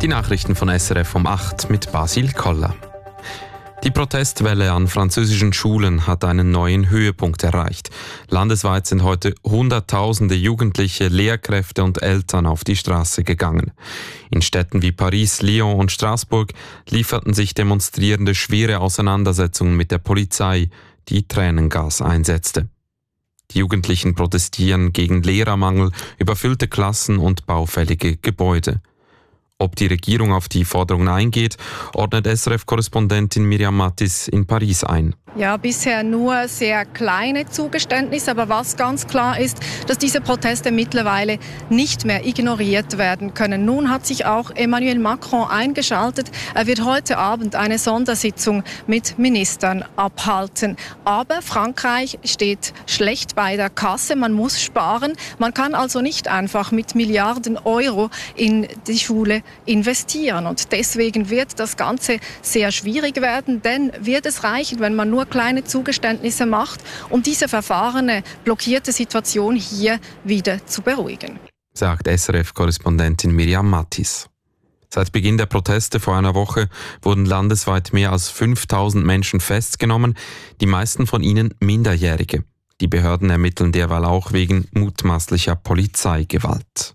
Die Nachrichten von SRF um 8 mit Basil Koller. Die Protestwelle an französischen Schulen hat einen neuen Höhepunkt erreicht. Landesweit sind heute Hunderttausende Jugendliche, Lehrkräfte und Eltern auf die Straße gegangen. In Städten wie Paris, Lyon und Straßburg lieferten sich Demonstrierende schwere Auseinandersetzungen mit der Polizei, die Tränengas einsetzte. Die Jugendlichen protestieren gegen Lehrermangel, überfüllte Klassen und baufällige Gebäude. Ob die Regierung auf die Forderungen eingeht, ordnet SRF-Korrespondentin Miriam Mattis in Paris ein. Ja, bisher nur sehr kleine Zugeständnisse, aber was ganz klar ist, dass diese Proteste mittlerweile nicht mehr ignoriert werden können. Nun hat sich auch Emmanuel Macron eingeschaltet. Er wird heute Abend eine Sondersitzung mit Ministern abhalten. Aber Frankreich steht schlecht bei der Kasse. Man muss sparen. Man kann also nicht einfach mit Milliarden Euro in die Schule investieren. Und deswegen wird das Ganze sehr schwierig werden, denn wird es reichen, wenn man nur kleine Zugeständnisse macht, um diese verfahrene, blockierte Situation hier wieder zu beruhigen, sagt SRF-Korrespondentin Miriam Mattis. Seit Beginn der Proteste vor einer Woche wurden landesweit mehr als 5000 Menschen festgenommen, die meisten von ihnen Minderjährige. Die Behörden ermitteln derweil auch wegen mutmaßlicher Polizeigewalt.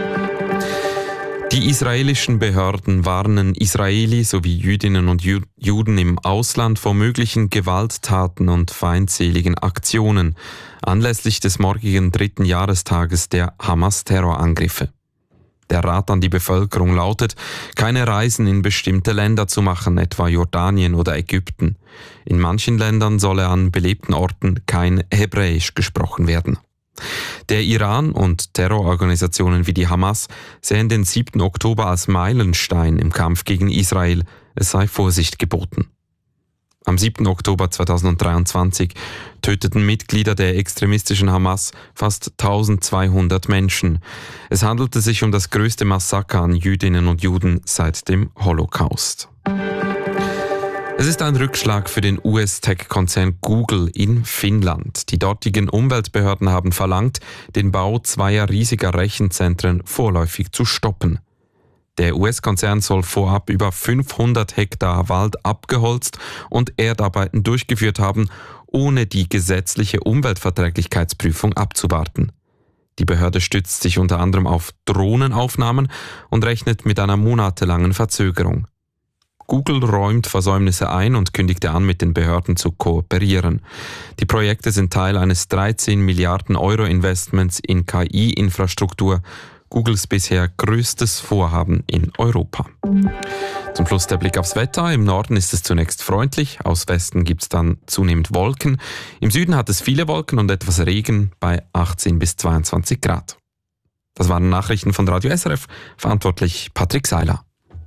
Die israelischen Behörden warnen Israeli sowie Jüdinnen und Juden im Ausland vor möglichen Gewalttaten und feindseligen Aktionen anlässlich des morgigen 3. Jahrestages der Hamas-Terrorangriffe. Der Rat an die Bevölkerung lautet, keine Reisen in bestimmte Länder zu machen, etwa Jordanien oder Ägypten. In manchen Ländern solle an belebten Orten kein Hebräisch gesprochen werden. Der Iran und Terrororganisationen wie die Hamas sehen den 7. Oktober als Meilenstein im Kampf gegen Israel. Es sei Vorsicht geboten. Am 7. Oktober 2023 töteten Mitglieder der extremistischen Hamas fast 1200 Menschen. Es handelte sich um das größte Massaker an Jüdinnen und Juden seit dem Holocaust. Es ist ein Rückschlag für den US-Tech-Konzern Google in Finnland. Die dortigen Umweltbehörden haben verlangt, den Bau 2 riesiger Rechenzentren vorläufig zu stoppen. Der US-Konzern soll vorab über 500 Hektar Wald abgeholzt und Erdarbeiten durchgeführt haben, ohne die gesetzliche Umweltverträglichkeitsprüfung abzuwarten. Die Behörde stützt sich unter anderem auf Drohnenaufnahmen und rechnet mit einer monatelangen Verzögerung. Google räumt Versäumnisse ein und kündigte an, mit den Behörden zu kooperieren. Die Projekte sind Teil eines 13 Milliarden Euro Investments in KI-Infrastruktur, Googles bisher größtes Vorhaben in Europa. Zum Schluss der Blick aufs Wetter. Im Norden ist es zunächst freundlich, aus Westen gibt es dann zunehmend Wolken. Im Süden hat es viele Wolken und etwas Regen bei 18 bis 22 Grad. Das waren Nachrichten von Radio SRF, verantwortlich Patrick Seiler.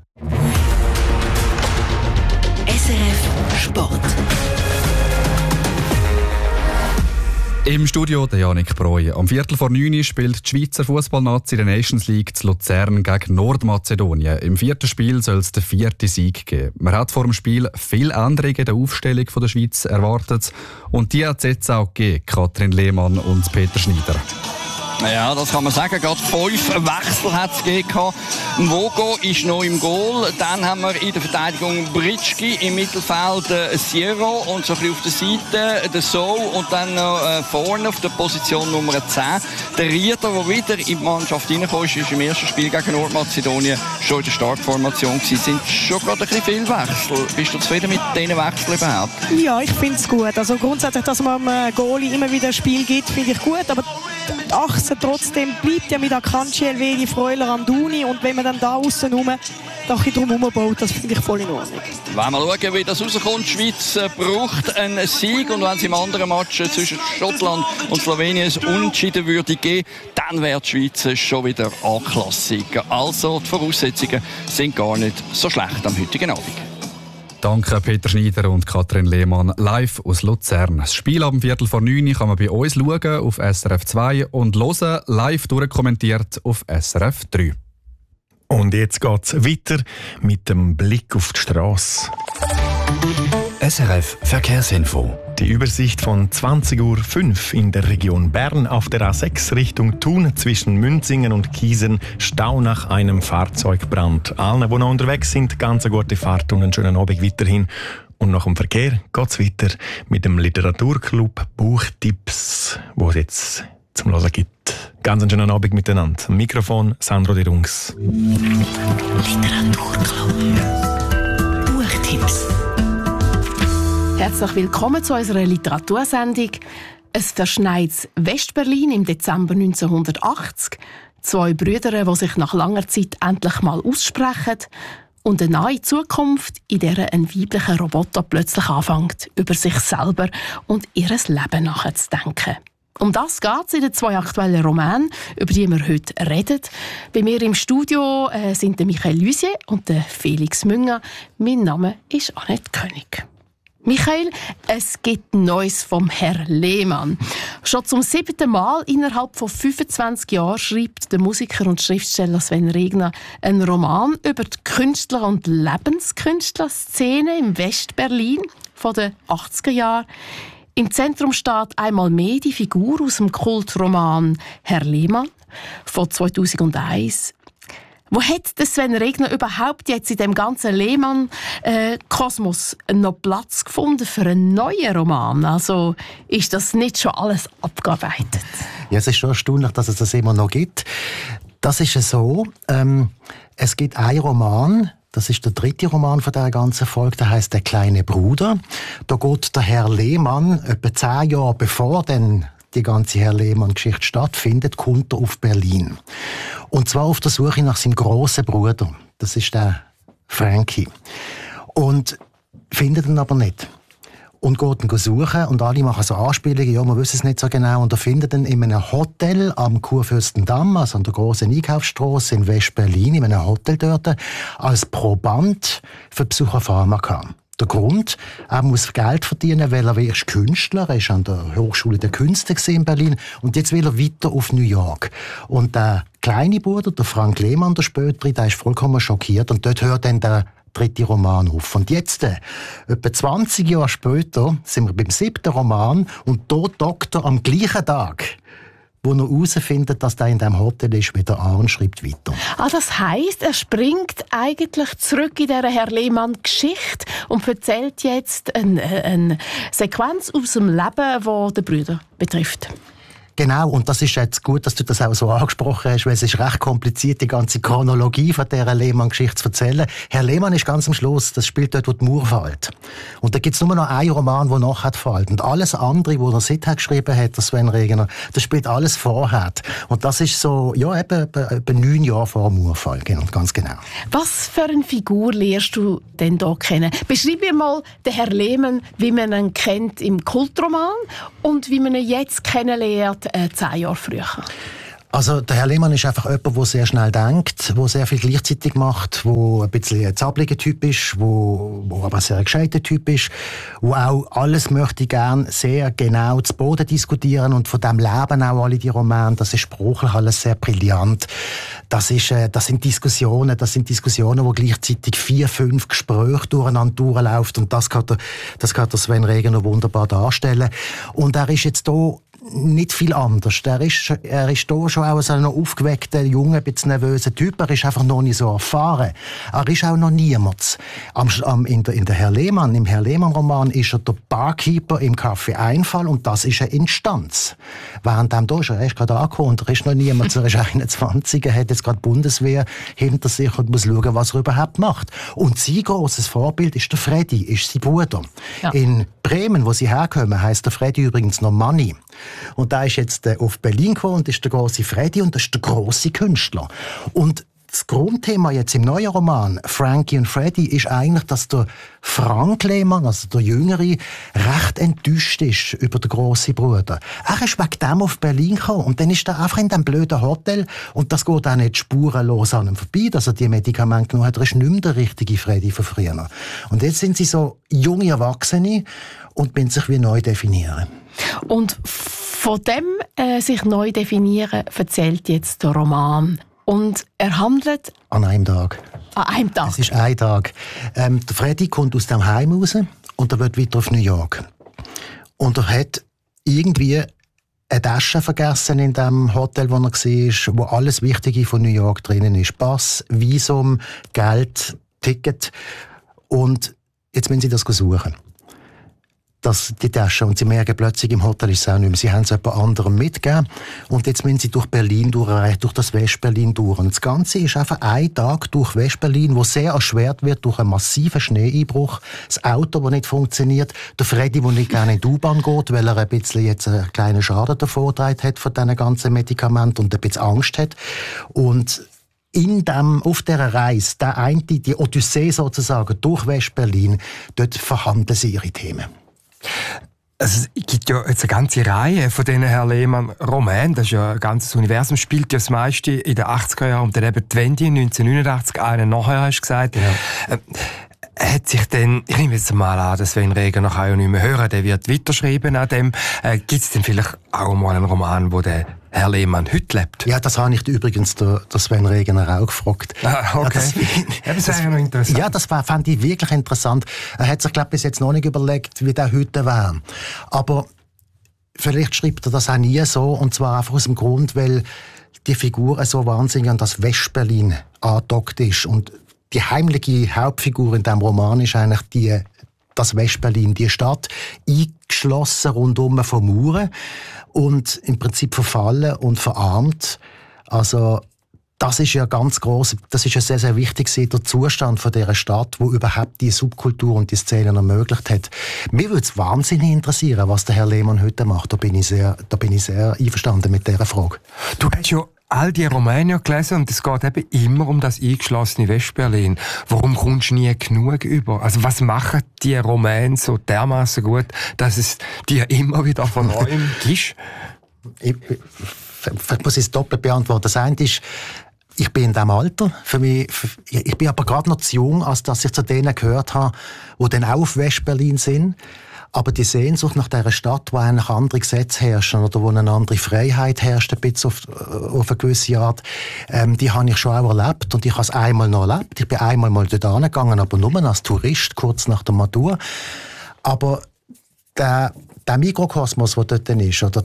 SRF Sport. Im Studio der Janik Breu. Am 8:45 spielt die Schweizer Fußballnazi in der Nations League zu Luzern gegen Nordmazedonien. Im 4. Spiel soll es den 4. Sieg geben. Man hat vor dem Spiel viele Änderungen in der Aufstellung der Schweiz erwartet. Und die hat es jetzt auch gegeben, Katrin Lehmann und Peter Schneider. Ja, das kann man sagen. Gerade 5 Wechsel hat es gegeben. Vogo ist noch im Goal. Dann haben wir in der Verteidigung Britschki, im Mittelfeld Sierro und so ein bisschen auf der Seite der So und dann noch vorne auf der Position Nummer 10 der Rieder, der wieder in die Mannschaft reingekommen ist im ersten Spiel gegen Nordmazedonien schon in der Startformation gewesen. Sind schon gerade ein bisschen viele Wechsel. Bist du zufrieden mit diesen Wechseln überhaupt? Ja, ich finde es gut. Also grundsätzlich, dass man einem Goalie immer wieder ein Spiel gibt, finde ich gut. Aber die Achse trotzdem bleibt ja mit Akanji, Elvedi, Freuler, Amdouni. Und wenn man dann da aussen rum ein bisschen drum baut, das finde ich voll in Ordnung. Wenn wir schauen, wie das rauskommt, die Schweiz braucht einen Sieg. Und wenn es im anderen Match zwischen Schottland und Slowenien ein Unentschieden würde geben, dann wäre die Schweiz schon wieder A-Klassik. Also die Voraussetzungen sind gar nicht so schlecht am heutigen Abend. Danke Peter Schneider und Katrin Lehmann live aus Luzern. Das Spiel am 8:45 kann man bei uns schauen auf SRF 2 und hören live durchkommentiert auf SRF 3. Und jetzt geht's weiter mit dem Blick auf die Strasse. SRF Verkehrsinfo. Die Übersicht von 20:05 Uhr in der Region Bern auf der A6 Richtung Thun zwischen Münzingen und Kiesen. Stau nach einem Fahrzeugbrand. Allen, die noch unterwegs sind, ganz eine gute Fahrt und einen schönen Abend weiterhin. Und nach dem Verkehr geht es weiter mit dem Literaturclub Buchtipps, wo es jetzt zum Hören gibt. Ganz einen schönen Abend miteinander. Am Mikrofon Sandro De Rungs. Literaturclub Buchtipps. Herzlich willkommen zu unserer Literatursendung. Es verschneit Westberlin im Dezember 1980. 2 Brüder, die sich nach langer Zeit endlich mal aussprechen. Und eine neue Zukunft, in der ein weiblicher Roboter plötzlich anfängt, über sich selber und ihr Leben nachzudenken. Um das geht es in den 2 aktuellen Romanen, über die wir heute reden. Bei mir im Studio sind der Michael Lusier und der Felix Münger. Mein Name ist Annette König. Michael, es gibt Neues vom Herr Lehmann. Schon zum 7. Mal innerhalb von 25 Jahren schreibt der Musiker und Schriftsteller Sven Regner einen Roman über die Künstler- und Lebenskünstlerszene im Westberlin von den 80er Jahren. Im Zentrum steht einmal mehr die Figur aus dem Kultroman Herr Lehmann von 2001. Wo hat der Sven Regner überhaupt jetzt in dem ganzen Lehmann-Kosmos noch Platz gefunden für einen neuen Roman? Also ist das nicht schon alles abgearbeitet? Ja, es ist schon erstaunlich, dass es das immer noch gibt. Das ist so, es gibt einen Roman, das ist der 3. Roman von dieser ganzen Folge, der heisst «Der kleine Bruder». Da geht der Herr Lehmann, etwa 10 Jahre bevor dann die ganze Herr Lehmann-Geschichte stattfindet, kommt er auf Berlin. Und zwar auf der Suche nach seinem grossen Bruder. Das ist der Frankie. Und findet ihn aber nicht. Und geht ihn suchen und alle machen so Anspielungen, ja, man wissen es nicht so genau. Und er findet ihn in einem Hotel am Kurfürstendamm, also an der grossen Einkaufsstrasse in West-Berlin, in einem Hotel dort, als Proband für Psychopharmaka. Der Grund, er muss Geld verdienen, weil er ist Künstler, er ist an der Hochschule der Künste in Berlin und jetzt will er weiter auf New York. Und der kleine Bruder, der Frank Lehmann, der Spätere, der ist vollkommen schockiert und dort hört dann der 3. Roman auf. Und jetzt, etwa 20 Jahre später, sind wir beim 7. Roman und dort Doktor am gleichen Tag, wo er herausfindet, dass er in diesem Hotel ist, wieder an und schreibt weiter. Das heisst, er springt eigentlich zurück in dieser Herr Lehmann-Geschichte und erzählt jetzt eine Sequenz aus dem Leben, die den Brüder betrifft. Genau, und das ist jetzt gut, dass du das auch so angesprochen hast, weil es ist recht kompliziert, die ganze Chronologie von dieser Lehmann-Geschichte zu erzählen. Herr Lehmann ist ganz am Schluss, das spielt dort, wo die Mauer fällt. Und da gibt es nur noch einen Roman, der nachher fällt. Und alles andere, was er seither geschrieben hat, der Sven Regner, das spielt alles vorher. Und das ist so, ja, eben 9 Jahre vor dem Mauerfall, ganz genau. Was für eine Figur lernst du denn da kennen? Beschreib mir mal den Herr Lehmann, wie man ihn kennt im Kultroman und wie man ihn jetzt kennenlernt, 10 Jahre früher. Also der Herr Lehmann ist einfach jemand, der sehr schnell denkt, der sehr viel gleichzeitig macht, der ein bisschen ein zappeliger Typ ist, der aber sehr ein gescheiter Typ ist, der auch alles möchte gern sehr genau zu Boden diskutieren und von dem leben auch alle die Romane. Das ist sprachlich alles sehr brillant. Das sind Diskussionen, wo gleichzeitig 4, 5 Gespräche durcheinander durchlaufen und das kann der Sven Regner wunderbar darstellen. Und er ist jetzt hier nicht viel anders. Er ist hier schon auch so ein aufgeweckter, junger, ein bisschen nervöser Typ. Er ist einfach noch nicht so erfahren. Er ist auch noch niemand. In der Herr Lehmann, im Herr Lehmann-Roman ist er der Barkeeper im Café Einfall und das ist eine Instanz. Währenddem da ist er erst gerade angekommen und er ist noch niemand. Er ist 21, er hat jetzt gerade die Bundeswehr hinter sich und muss schauen, was er überhaupt macht. Und sein grosses Vorbild ist der Freddy, ist sein Bruder. Ja. In Bremen, wo sie herkommen, heisst der Freddy übrigens noch Manni. Und da ist jetzt auf Berlin gekommen und ist der grosse Freddy und das ist der grosse Künstler. Und das Grundthema jetzt im neuen Roman Frankie und Freddy ist eigentlich, dass der Frank Lehmann, also der Jüngere, recht enttäuscht ist über den grossen Bruder. Er ist wegen dem auf Berlin gekommen und dann ist er einfach in diesem blöden Hotel und das geht auch nicht spurenlos an ihm vorbei, dass er die Medikamente genommen hat. Er ist nicht mehr der richtige Freddy von früher. Und jetzt sind sie so junge Erwachsene und müssen sich wie neu definieren. Und von dem sich neu definieren erzählt jetzt der Roman. Und er handelt an einem Tag. An einem Tag? Es ist ein Tag. Der Freddy kommt aus dem Heim raus und er will weiter auf New York. Und er hat irgendwie eine Tasche vergessen in dem Hotel, wo er war, wo alles Wichtige von New York drinnen ist. Pass, Visum, Geld, Ticket. Und jetzt müssen sie das suchen. Die Tasche. Und sie merken plötzlich, im Hotel ist es auch nicht mehr. Sie haben es jemand anderem mitgegeben. Und jetzt müssen sie durch Berlin durch das Westberlin durch. Und das Ganze ist einfach ein Tag durch Westberlin, wo sehr erschwert wird durch einen massiven Schneeeinbruch. Das Auto, das nicht funktioniert. Der Freddy, der nicht gerne in die U-Bahn geht, weil er ein bisschen jetzt einen kleinen Schaden davon getragen hat von diesen ganzen Medikamenten und ein bisschen Angst hat. Und auf dieser Reise, die Odyssee sozusagen durch Westberlin, dort verhandeln sie ihre Themen. Es gibt ja jetzt eine ganze Reihe von diesen Herr Lehmann-Romanen. Das ist ja ein ganzes Universum. Spielt ja das meiste in den 80er Jahren und dann eben die Wende 1989, einen nachher, hast du gesagt. Ja. Hat sich denn, ich nehme jetzt mal an, dass Sven Regener auch nicht mehr hören, der wird weiterschreiben an dem. Gibt es denn vielleicht auch mal einen Roman, wo der Herr Lehmann heute lebt? Ja, das habe ich übrigens der Sven Regener auch gefragt. Ah, okay. Das wäre ja noch interessant. Ja, das fand ich wirklich interessant. Er hat sich, glaube ich, bis jetzt noch nicht überlegt, wie der heute wäre. Aber vielleicht schreibt er das auch nie so, und zwar einfach aus dem Grund, weil die Figur so wahnsinnig an das Westberlin angedockt ist. Und die heimliche Hauptfigur in diesem Roman ist eigentlich das Westberlin, die Stadt, eingeschlossen rundum von Mauern und im Prinzip verfallen und verarmt. Also das ist ja ganz gross, das ist ja sehr, sehr wichtig, der Zustand von dieser Stadt, wo überhaupt die Subkultur und die Szene ermöglicht hat. Mir würde es wahnsinnig interessieren, was der Herr Lehmann heute macht. Da bin ich sehr einverstanden mit dieser Frage. Du hast ja all die Romane gelesen und es geht eben immer um das eingeschlossene Westberlin. Warum kommst du nie genug über? Also was machen die Romane so dermaßen gut, dass es dir immer wieder von neuem gibt? Ich muss es doppelt beantworten. Das eine ist, ich bin in diesem Alter. Ich bin aber gerade noch zu jung, als dass ich zu denen gehört habe, die dann auch auf Westberlin sind. Aber die Sehnsucht nach dieser Stadt, wo eigentlich andere Gesetze herrschen oder wo eine andere Freiheit herrscht, ein bisschen auf eine gewisse Art, die habe ich schon auch erlebt. Und ich habe es einmal noch erlebt. Ich bin einmal mal dort hingegangen, aber nur als Tourist, kurz nach der Matur. Aber der Mikrokosmos, der dort ist, oder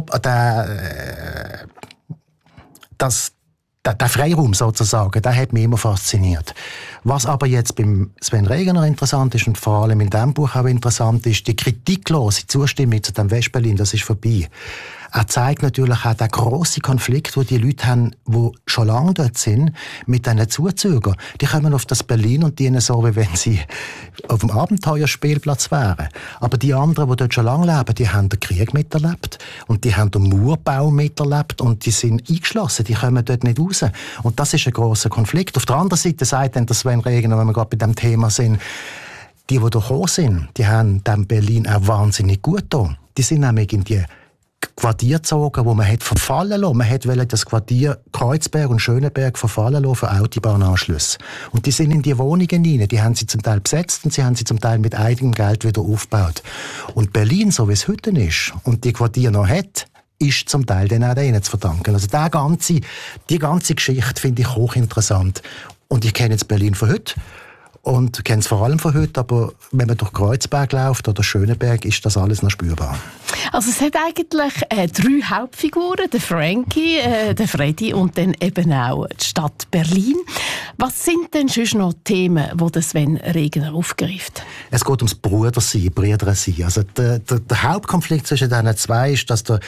der Freiraum sozusagen, der hat mich immer fasziniert. Was aber jetzt beim Sven Regener interessant ist und vor allem in diesem Buch auch interessant ist, die kritiklose Zustimmung zu dem Westberlin, das ist vorbei. Er zeigt natürlich auch den grossen Konflikt, den die Leute haben, die schon lange dort sind, mit diesen Zuzügern. Die kommen auf das Berlin und dienen so, wie wenn sie auf dem Abenteuerspielplatz wären. Aber die anderen, die dort schon lange leben, die haben den Krieg miterlebt und die haben den Mauerbau miterlebt und die sind eingeschlossen, die kommen dort nicht raus. Und das ist ein grosser Konflikt. Auf der anderen Seite sagt dann der Sven Regener, wenn wir gerade bei diesem Thema sind, die da gekommen sind, die haben dem Berlin auch wahnsinnig gut getan. Die sind nämlich in die Quartier gezogen, wo man hat verfallen lassen. Man wollte das Quartier Kreuzberg und Schöneberg verfallen lassen für Autobahnanschlüsse. Und die sind in die Wohnungen rein. Die haben sie zum Teil besetzt und sie haben sie zum Teil mit eigenem Geld wieder aufgebaut. Und Berlin, so wie es heute ist, und die Quartier noch hat, ist zum Teil dann auch denen zu verdanken. Also die ganze Geschichte finde ich hochinteressant. Und ich kenne jetzt Berlin von heute. Und kenne es vor allem von heute, aber wenn man durch Kreuzberg läuft oder Schöneberg, ist das alles noch spürbar. Also es hat eigentlich 3 Hauptfiguren, der Frankie, der Freddy und dann eben auch die Stadt Berlin. Was sind denn sonst noch Themen, die Sven Regener aufgreift? Es geht ums Brüdersein. Also der Hauptkonflikt zwischen diesen zwei ist, dass der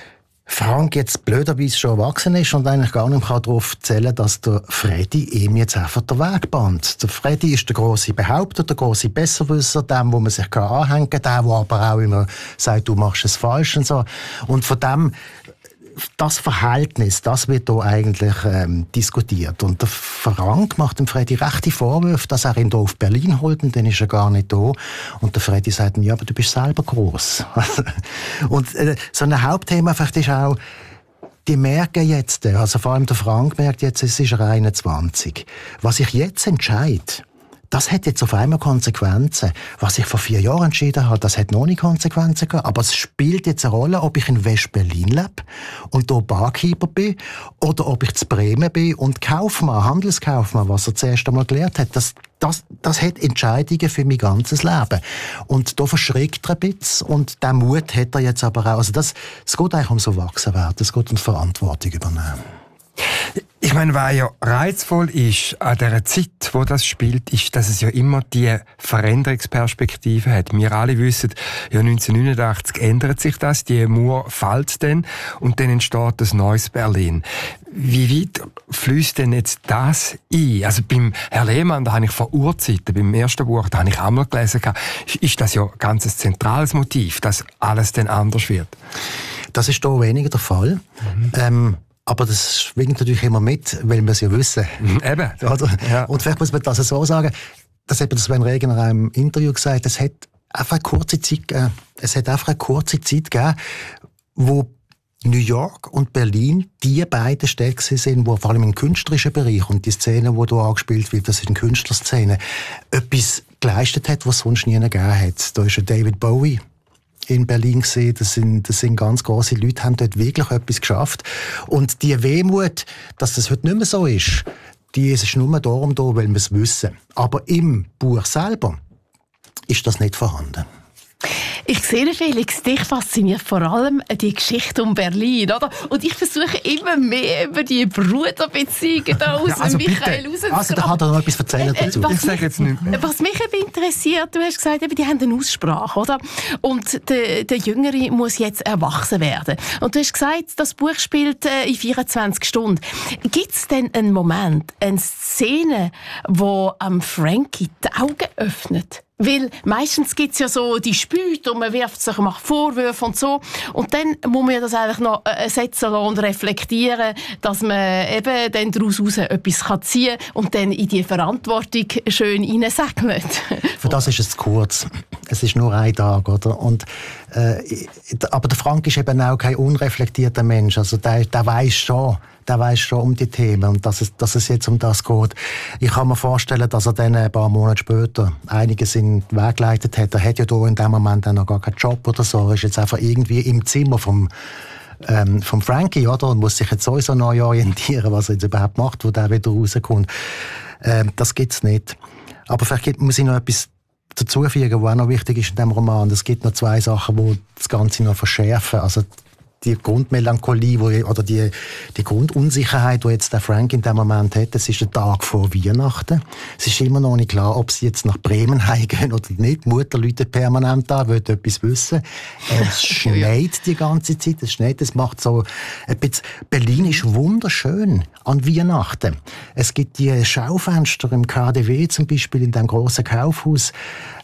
Frank jetzt blöderweise schon erwachsen ist und eigentlich gar nicht mehr darauf zählen kann, dass der Freddy ihm jetzt einfach den Weg bahnt. Der Freddy ist der grosse Behaupter, der grosse Besserwisser, dem, wo man sich anhängen kann, der aber auch immer sagt, du machst es falsch und so. Und von dem, das Verhältnis, das wird hier eigentlich diskutiert. Und der Frank macht dem Freddy rechte Vorwürfe, dass er ihn hier auf Berlin holt und dann ist er gar nicht da. Und der Freddy sagt ihm, ja, aber du bist selber gross. Und so ein Hauptthema vielleicht ist auch, die merken jetzt, also vor allem der Frank merkt jetzt, es ist 21. Was ich jetzt entscheide, Das hat jetzt auf einmal Konsequenzen. Was ich vor 4 Jahren entschieden habe, das hat noch nicht Konsequenzen gehabt. Aber es spielt jetzt eine Rolle, ob ich in West-Berlin lebe und hier Barkeeper bin oder ob ich zu Bremen bin und Kaufmann, Handelskaufmann, was er zuerst einmal gelernt hat. Das hat Entscheidungen für mein ganzes Leben. Und da verschreckt er ein bisschen. Und den Mut hat er jetzt aber auch. Also es geht eigentlich ums Erwachsenwerden. Es geht ums Verantwortung übernehmen. Ich meine, was ja reizvoll ist an dieser Zeit, wo das spielt, ist, dass es ja immer die Veränderungsperspektive hat. Wir alle wissen, ja 1989 ändert sich das, die Mauer fällt dann und dann entsteht ein neues Berlin. Wie weit fließt denn jetzt das ein? Also beim Herr Lehmann, da habe ich vor Urzeiten, beim ersten Buch, da habe ich einmal gelesen, ist das ja ganz ein zentrales Motiv, dass alles dann anders wird. Das ist hier weniger der Fall. Aber das schwingt natürlich immer mit, weil wir es ja wissen. Eben. Ja. Und vielleicht muss man das so sagen, das hat Sven Regner auch im Interview gesagt, es hat einfach eine kurze Zeit gegeben, wo New York und Berlin die beiden Städte sind, wo vor allem im künstlerischen Bereich und die Szene, die hier angespielt wird, das ist eine Künstlerszene, etwas geleistet hat, was es sonst nie gegeben hat. Da ist ja David Bowie in Berlin gesehen. Das sind ganz grosse Leute, haben dort wirklich etwas geschafft. Und die Wehmut, dass das heute nicht mehr so ist, die ist nur darum da, weil wir es wissen. Aber im Buch selber ist das nicht vorhanden. Ich sehe, Felix, dich fasziniert vor allem die Geschichte um Berlin, oder? Und ich versuche immer mehr über die Bruderbeziehungen da aus Michael rauszukommen. Also, da hat er noch etwas erzählt dazu. Ich sage jetzt nicht mehr. Was mich eben interessiert, du hast gesagt, die haben eine Aussprache, oder? Und der Jüngere muss jetzt erwachsen werden. Und du hast gesagt, das Buch spielt in 24 Stunden. Gibt es denn einen Moment, eine Szene, wo Frankie die Augen öffnet? Weil meistens gibt es ja so die Spüte und man wirft sich, macht Vorwürfe und so. Und dann muss man das eigentlich noch setzen und reflektieren, dass man eben dann daraus etwas ziehen kann und dann in die Verantwortung schön hineinsegnet. Für das ist es zu kurz. Es ist nur ein Tag, oder? Und, aber der Frank ist eben auch kein unreflektierter Mensch. Also der weiss schon um die Themen und dass es jetzt um das geht. Ich kann mir vorstellen, dass er dann ein paar Monate später einiges in den Weg geleitet hat. Er hat ja da in dem Moment dann noch gar keinen Job oder so. Er ist jetzt einfach irgendwie im Zimmer vom Frankie, oder? Und muss sich jetzt sowieso neu orientieren, was er jetzt überhaupt macht, wo der wieder rauskommt. Das gibt's nicht. Aber vielleicht muss ich noch etwas dazufügen, was auch noch wichtig ist in diesem Roman. Es gibt noch 2 Sachen, die das Ganze noch verschärfen. Also die Grundmelancholie oder die Grundunsicherheit, die jetzt der Frank in dem Moment hat, das ist der Tag vor Weihnachten. Es ist immer noch nicht klar, ob sie jetzt nach Bremen heimgehen oder nicht. Die Mutter läutet permanent an, will etwas wissen. Es schneit die ganze Zeit, es macht so ein bisschen. Berlin ist wunderschön an Weihnachten. Es gibt die Schaufenster im KaDeWe zum Beispiel, in dem grossen Kaufhaus,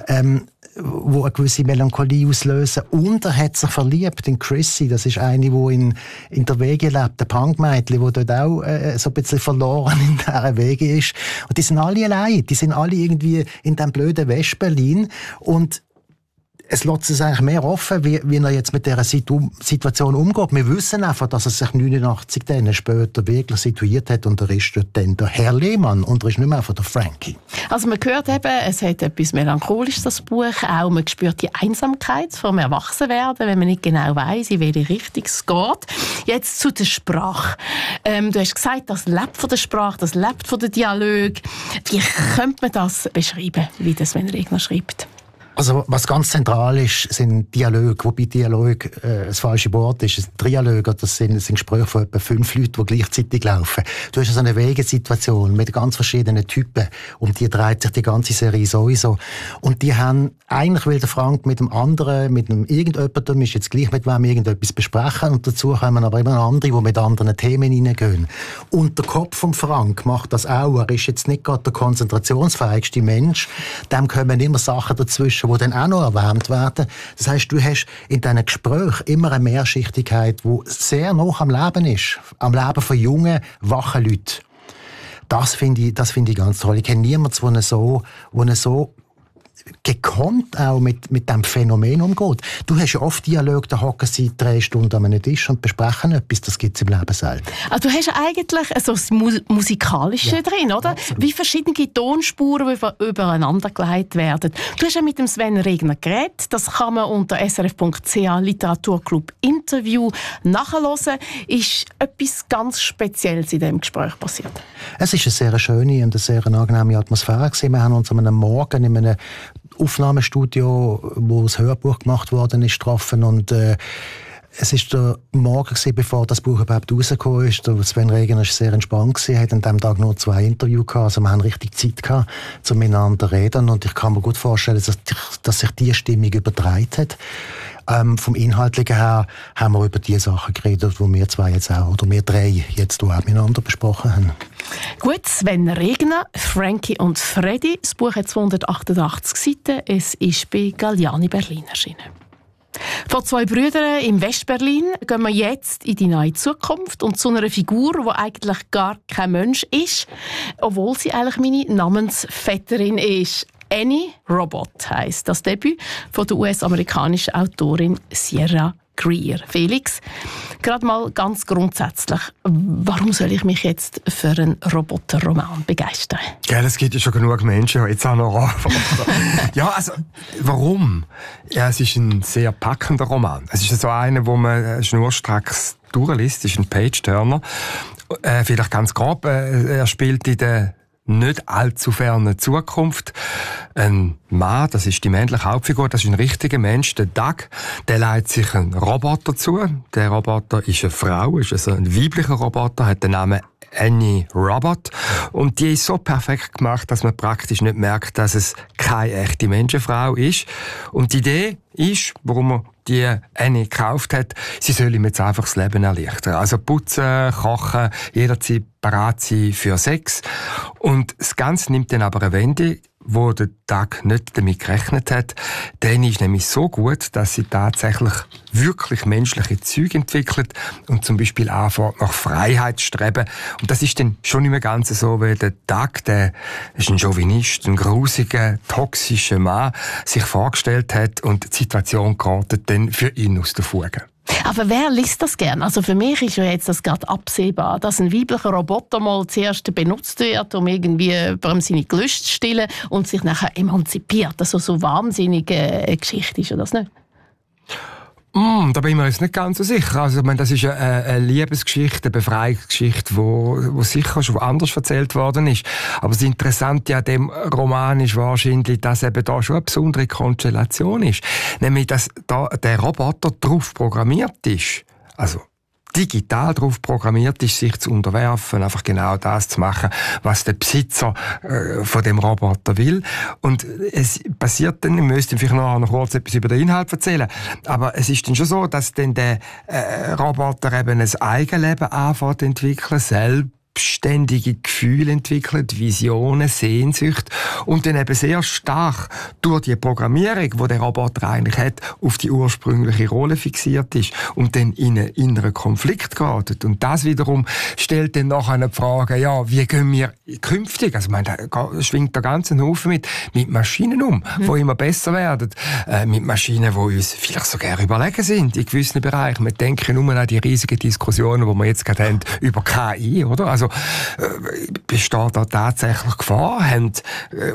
wo eine gewisse Melancholie auslösen. Und er hat sich verliebt in Chrissy. Das ist eine, die in der Wege lebt, ein Punkmädchen, die dort auch so ein bisschen verloren in dieser Wege ist. Und die sind alle allein. Die sind alle irgendwie in diesem blöden West-Berlin. Und es lässt es eigentlich mehr offen, wie er jetzt mit dieser Situation umgeht. Wir wissen einfach, dass er sich 89 dann später wirklich situiert hat und er ist dort dann der Herr Lehmann und er ist nicht mehr einfach der Frankie. Also man hört eben, es hat etwas Melancholisches, das Buch. Auch man spürt die Einsamkeit vom Erwachsenwerden, wenn man nicht genau weiss, in welche Richtung es geht. Jetzt zu der Sprache. Du hast gesagt, das lebt von der Sprache, das lebt von der Dialog. Wie könnte man das beschreiben, wie das Sven Regner schreibt? Also, was ganz zentral ist, sind Dialoge, wobei Dialog das falsche Wort ist. Trialoge, das sind Gespräche von etwa 5 Leuten, die gleichzeitig laufen. Du hast also eine Wegesituation mit ganz verschiedenen Typen, um die dreht sich die ganze Serie sowieso. Und die haben, eigentlich will der Frank mit dem anderen, mit einem irgendjemandem, ist jetzt gleich mit wem irgendetwas besprechen und dazu kommen aber immer noch andere, die mit anderen Themen hineingehen. Und der Kopf vom Frank macht das auch. Er ist jetzt nicht gerade der konzentrationsfähigste Mensch. Dem kommen immer Sachen dazwischen, die dann auch noch erwähnt werden. Das heisst, du hast in diesen Gesprächen immer eine Mehrschichtigkeit, die sehr nah am Leben ist. Am Leben von jungen, wachen Leuten. Das finde ich ganz toll. Ich kenne niemanden, der so gekonnt auch mit diesem Phänomen umgeht. Du hast ja oft Dialoge, da hocken sie 3 Stunden an einem Tisch und besprechen etwas, das gibt es im Leben selten. Also du hast eigentlich so das Musikalische drin, oder? Absolut. Wie verschiedene Tonspuren übereinander gelegt werden. Du hast ja mit dem Sven Regner geredet, das kann man unter srf.ch Literaturclub Interview nachhören. Ist etwas ganz Spezielles in diesem Gespräch passiert? Es ist eine sehr schöne und eine sehr angenehme Atmosphäre gewesen. Wir haben uns an einem Morgen in einem Aufnahmestudio, wo das Hörbuch gemacht worden ist, getroffen und es war der Morgen gewesen, bevor das Buch überhaupt rausgekommen ist. Der Sven Regner war sehr entspannt gewesen, hat an diesem Tag nur 2 Interviews gehabt, also wir haben richtig Zeit gehabt, um miteinander zu reden und ich kann mir gut vorstellen, dass sich die Stimmung übertragen hat. Vom Inhaltlichen her haben wir über die Sachen geredet, die wir 2 jetzt auch, oder wir 3 jetzt auch miteinander besprochen haben. Gut, Sven Regner, Frankie und Freddy. Das Buch hat 288 Seiten. Es ist bei Galliani Berlin erschienen. Von 2 Brüdern im Westberlin gehen wir jetzt in die nahe Zukunft und zu einer Figur, die eigentlich gar kein Mensch ist, obwohl sie eigentlich meine Namensvetterin ist. Annie Robot heisst das Debüt von der US-amerikanischen Autorin Sierra Greer. Felix, gerade mal ganz grundsätzlich, warum soll ich mich jetzt für einen Roboterroman begeistern? Ja, es gibt ja schon genug Menschen, jetzt auch noch Roboter. Ja, also, warum? Ja, es ist ein sehr packender Roman. Es ist so einer, wo man schnurstracks durchliest. Es ist ein Page-Turner. Vielleicht ganz grob, er spielt in der nicht allzu fernen Zukunft. Ein Mann, das ist die männliche Hauptfigur, das ist ein richtiger Mensch, der Doug, der leitet sich einen Roboter zu. Der Roboter ist eine Frau, ist also ein weiblicher Roboter, hat den Namen Annie Robot. Und die ist so perfekt gemacht, dass man praktisch nicht merkt, dass es keine echte Menschenfrau ist. Und die Idee ist, warum man die Annie gekauft hat, sie soll ihm jetzt einfach das Leben erleichtern. Also putzen, kochen, jederzeit bereit sein für Sex. Und das Ganze nimmt dann aber eine Wende, wo der Tag nicht damit gerechnet hat. Der ist nämlich so gut, dass sie tatsächlich wirklich menschliche Züge entwickelt und zum Beispiel anfängt nach Freiheit zu streben. Und das ist dann schon nicht mehr ganz so, wie der Tag, der ist ein Chauvinist, ein grusiger, toxischer Mann, sich vorgestellt hat und die Situation kartet dann für ihn aus der Fuge. Aber wer liest das gern? Also für mich ist ja jetzt das gerade absehbar, dass ein weiblicher Roboter mal zuerst benutzt wird, um irgendwie seine Gelüste zu stillen und sich nachher emanzipiert. Also so wahnsinnige Geschichte ist ja das nicht? Da bin ich mir jetzt nicht ganz so sicher. Also, ich meine, das ist eine Liebesgeschichte, eine Befreiungsgeschichte, wo sicher schon anders erzählt worden ist. Aber das Interessante an dem Roman ist wahrscheinlich, dass eben da schon eine besondere Konstellation ist. Nämlich, dass da der Roboter darauf programmiert ist. Also, digital darauf programmiert ist, sich zu unterwerfen, einfach genau das zu machen, was der Besitzer von dem Roboter will. Und es passiert dann, ich müsste vielleicht noch kurz etwas über den Inhalt erzählen, aber es ist dann schon so, dass dann der Roboter eben ein Eigenleben anfängt zu entwickeln, selbstständige Gefühle entwickelt, Visionen, Sehnsucht und dann eben sehr stark durch die Programmierung, die der Roboter eigentlich hat, auf die ursprüngliche Rolle fixiert ist und dann in einen inneren Konflikt geratet. Und das wiederum stellt dann nachher die Frage, ja, wie gehen wir künftig, also ich meine, da schwingt der ganze Haufen mit Maschinen um, die immer besser werden, mit Maschinen, die uns vielleicht sogar überlegen sind in gewissen Bereichen. Wir denken nur an die riesigen Diskussionen, die wir jetzt gerade haben über KI, oder? Also besteht da tatsächlich Gefahr? Haben